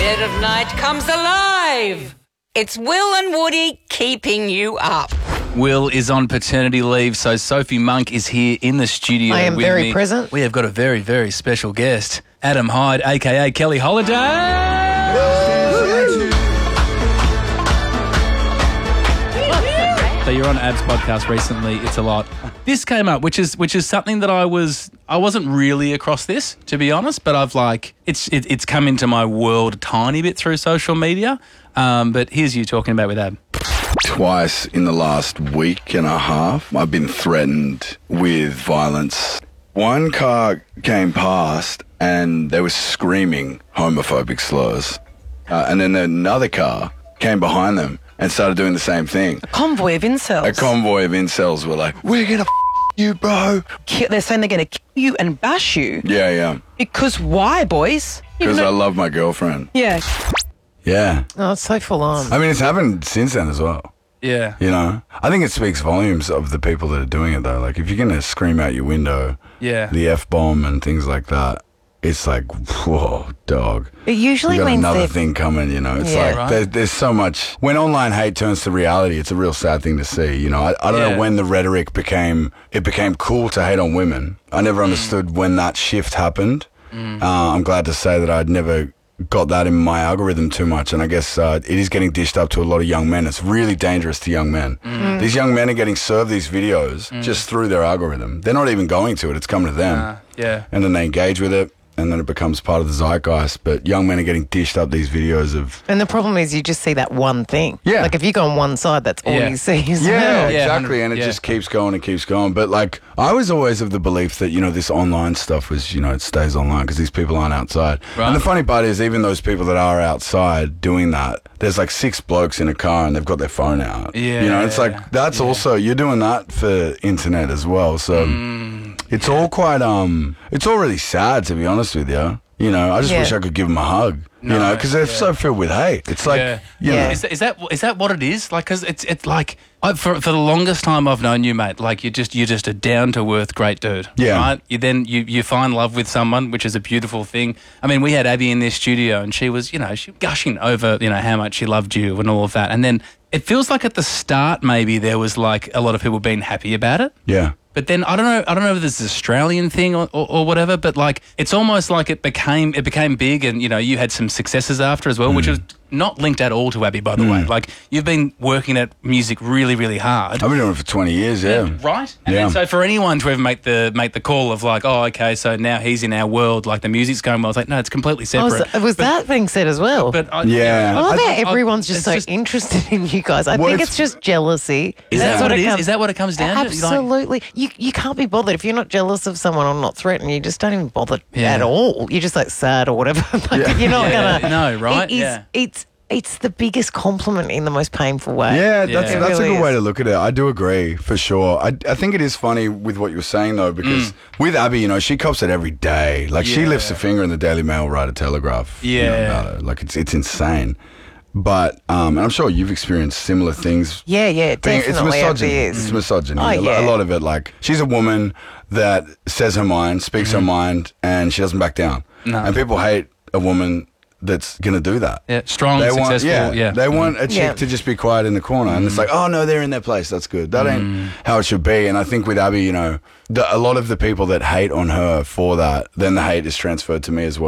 dead of night comes alive. It's Will and Woody keeping you up. Will is on paternity leave, so Sophie Monk is here in the studio. I am with very me. present. We have got a very, very special guest, Adam Hyde, a.k.a. Kelly Holiday. So you're on Ab's podcast recently. It's a lot. This came up, which is something that I wasn't really across this, to be honest. But I've it's come into my world a tiny bit through social media. But here's you talking about with Ab. Twice in the last week and a half, I've been threatened with violence. One car came past and they were screaming homophobic slurs. And then another car came behind them and started doing the same thing. A convoy of incels. A convoy of incels were like, we're going to you, bro. They're saying they're going to kill you and bash you. Yeah. Because why, boys? Because I love my girlfriend. Yeah. Yeah. Oh, it's so full on. I mean, it's happened since then as well. Yeah. You know? I think it speaks volumes of the people that are doing it, though. Like, if you're going to scream out your window, the F-bomb and things like that, it's like, whoa, dog. It usually you got means another thing coming, you know. It's there's so much. When online hate turns to reality, it's a real sad thing to see. You know, I don't know when the rhetoric became cool to hate on women. I never understood when that shift happened. I'm glad to say that I'd never got that in my algorithm too much, and I guess it is getting dished up to a lot of young men. It's really dangerous to young men. These young men are getting served these videos just through their algorithm. They're not even going to it. It's coming to them. And then they engage with it, and then it becomes part of the zeitgeist. But young men are getting dished up these videos of... And the problem is you just see that one thing. Yeah. Like, if you go on one side, that's all you see. Yeah, exactly. And it just keeps going and keeps going. But, like, I was always of the belief that, you know, this online stuff was, you know, it stays online because these people aren't outside. Right. And the funny part is, even those people that are outside doing that, there's like 6 blokes in a car and they've got their phone out. Yeah. You know, it's like, that's also, you're doing that for internet as well. So it's all quite, it's all really sad, to be honest with you. You know, I just wish I could give them a hug. You know, because they're so filled with hate. It's like, you know. Is that what it is? Like, because it's like, for the longest time I've known you, mate, like you're just a down to earth great dude. Yeah. Right? You find love with someone, which is a beautiful thing. I mean, we had Abby in this studio and she was, you know, she gushing over, you know, how much she loved you and all of that. And then it feels like at the start maybe there was like a lot of people being happy about it. Yeah. But then I don't know if this is an Australian thing or whatever, but like it's almost like it became big, and you know you had some successes after as well, which was not linked at all to Abby, by the way. Like you've been working at music really, really hard. I've been doing it for 20 years, right? And then, so for anyone to ever make the call of like, oh, okay, so now he's in our world, like the music's going well. It's like, no, it's completely separate. Was that being said as well? But I love how everyone's just so interested in you guys. I think it's just jealousy. Is that what it is? Is that what it comes down to? Absolutely. You can't be bothered. If you're not jealous of someone or not threatened, you just don't even bother at all. You're just like sad or whatever. You're not gonna. No, right? It's the biggest compliment in the most painful way. Yeah, that's a good way to look at it. I do agree, for sure. I think it is funny with what you were saying, though, because with Abby, you know, she cops it every day. Like, she lifts a finger in the Daily Mail, write a Telegraph. You know, about it. Like, it's insane. But, and I'm sure you've experienced similar things. Yeah, definitely. It's misogyny. It's misogyny. A lot of it, like, she's a woman that says her mind, speaks her mind, and she doesn't back down. No. And people hate a woman that's going to do that. Yeah, strong, successful. They want a chick to just be quiet in the corner. And it's like, oh, no, they're in their place. That's good. That ain't how it should be. And I think with Abby, you know, a lot of the people that hate on her for that, then the hate is transferred to me as well.